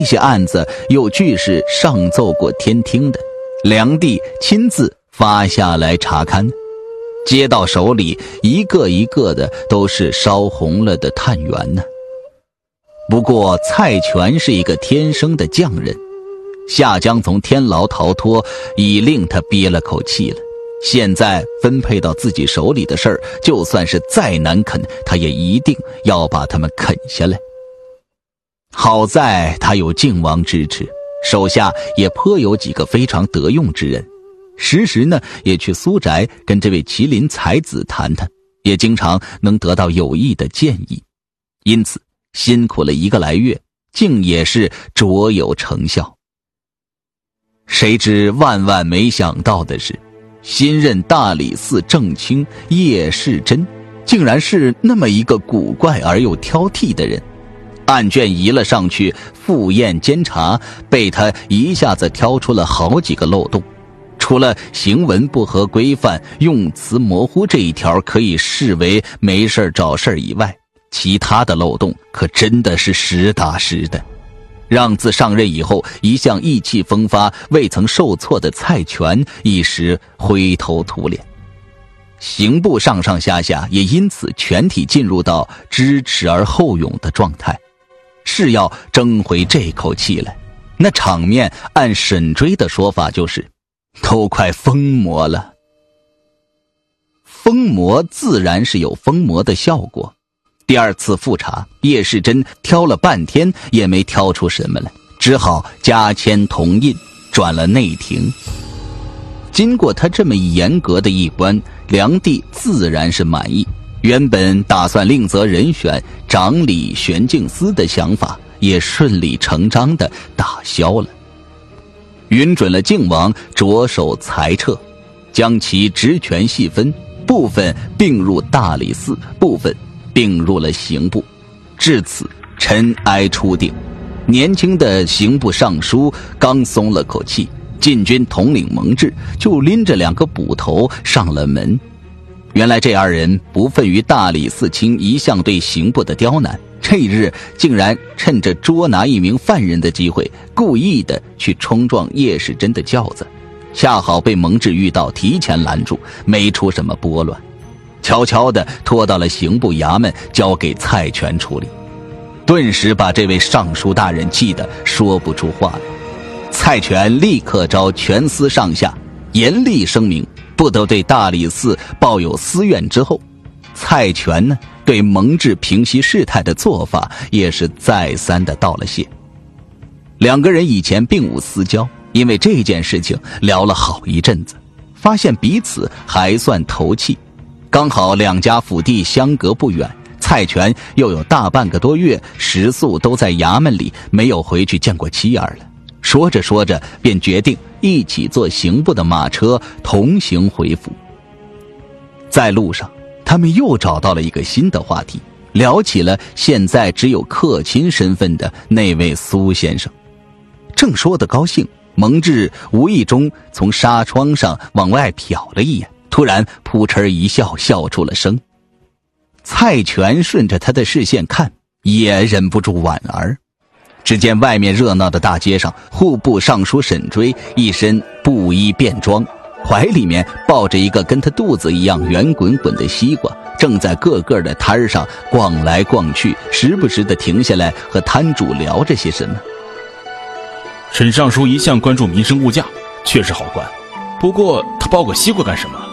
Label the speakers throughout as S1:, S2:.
S1: 这些案子又俱是上奏过天听的，梁帝亲自发下来查勘，接到手里一个一个的都是烧红了的探员呢。不过蔡全是一个天生的匠人，下江从天牢逃脱已令他憋了口气了，现在分配到自己手里的事儿，就算是再难啃，他也一定要把他们啃下来。好在他有靖王支持，手下也颇有几个非常得用之人，时时呢也去苏宅跟这位麒麟才子谈谈，也经常能得到有益的建议。因此辛苦了1个来月，竟也是卓有成效。谁知万万没想到的是，新任大理寺正卿叶世珍竟然是那么一个古怪而又挑剔的人。案卷移了上去复验监察，被他一下子挑出了好几个漏洞。除了行文不合规范、用词模糊这一条可以视为没事找事以外，其他的漏洞可真的是实打实的，让自上任以后一向意气风发、未曾受挫的蔡全一时灰头土脸。刑部上上下下也因此全体进入到知耻而后勇的状态，是要争回这口气来。那场面按沈追的说法就是都快疯魔了。疯魔自然是有疯魔的效果，第二次复查，叶世珍挑了半天也没挑出什么来，只好加签同印，转了内廷。经过他这么严格的一关，梁帝自然是满意，原本打算另择人选掌理玄镜司的想法也顺理成章地打消了。允准了靖王着手裁撤，将其职权细分，部分并入大理寺，部分并入了刑部。至此尘埃初定，年轻的刑部尚书刚松了口气，禁军统领蒙挚就拎着2个捕头上了门。原来这2人不忿于大理寺卿一向对刑部的刁难，这一日竟然趁着捉拿一名犯人的机会，故意的去冲撞叶世珍的轿子，恰好被蒙挚遇到，提前拦住，没出什么波乱，悄悄地拖到了刑部衙门，交给蔡全处理。顿时把这位尚书大人气得说不出话来。蔡全立刻召全司上下严厉声明，不得对大理寺抱有私怨。之后，蔡全呢对蒙挚平息事态的做法也是再三的道了谢。2个人以前并无私交，因为这件事情聊了好一阵子，发现彼此还算投契。刚好2家府邸相隔不远，蔡全又有大半个多月食宿都在衙门里，没有回去见过妻儿了。说着说着便决定一起坐刑部的马车同行回府。在路上他们又找到了一个新的话题，聊起了现在只有客卿身份的那位苏先生。正说得高兴，蒙挚无意中从纱窗上往外瞟了一眼，突然扑哧一笑，笑出了声。蔡全顺着他的视线看，也忍不住莞尔。只见外面热闹的大街上，户部尚书沈追一身布衣便装，怀里面抱着一个跟他肚子一样圆滚滚的西瓜，正在各个的摊上逛来逛去，时不时的停下来和摊主聊着些什么。
S2: 沈尚书一向关注民生物价，确实好官，不过他抱个西瓜干什么？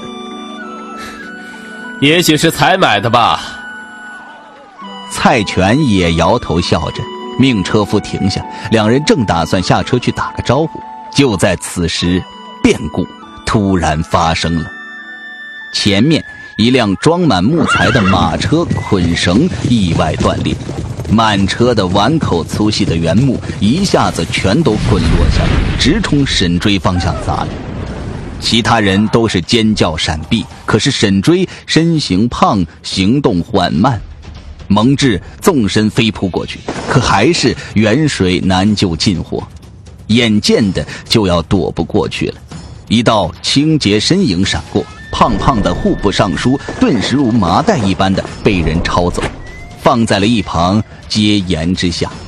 S3: 也许是采买的吧。
S1: 蔡全也摇头笑着，命车夫停下，2人正打算下车去打个招呼，就在此时变故突然发生了。前面一辆装满木材的马车捆绳意外断裂，满车的碗口粗细的原木一下子全都滚落下来，直冲沈追方向砸来。其他人都是尖叫闪避，可是沈追身形胖，行动缓慢。蒙挚纵身飞扑过去，可还是远水难救近火，眼见的就要躲不过去了。一道清洁身影闪过，胖胖的户部尚书顿时如麻袋一般的被人抄走，放在了一旁阶沿之下。